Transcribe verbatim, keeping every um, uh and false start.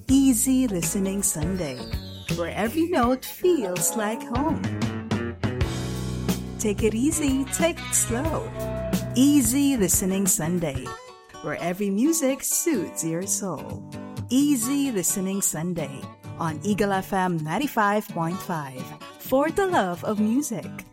Easy Listening Sunday, where every note feels like home. Take it easy, take it slow. Easy Listening Sunday, where every music suits your soul. Easy Listening Sunday on Eagle F M ninety-five point five, for the love of music.